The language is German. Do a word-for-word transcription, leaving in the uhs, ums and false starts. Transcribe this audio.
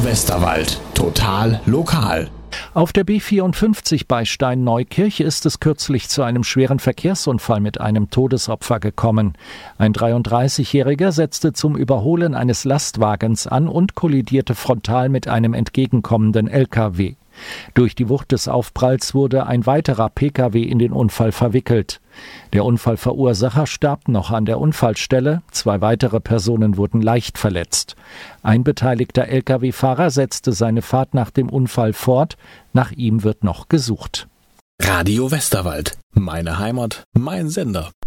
Westerwald. Total lokal. Auf der B vierundfünfzig bei Steinneukirch ist es kürzlich zu einem schweren Verkehrsunfall mit einem Todesopfer gekommen. Ein dreiunddreißigjähriger setzte zum Überholen eines Lastwagens an und kollidierte frontal mit einem entgegenkommenden L K W. Durch die Wucht des Aufpralls wurde ein weiterer P K W in den Unfall verwickelt. Der Unfallverursacher starb noch an der Unfallstelle, zwei weitere Personen wurden leicht verletzt. Ein beteiligter L K W-Fahrer setzte seine Fahrt nach dem Unfall fort, nach ihm wird noch gesucht. Radio Westerwald. Meine Heimat, mein Sender.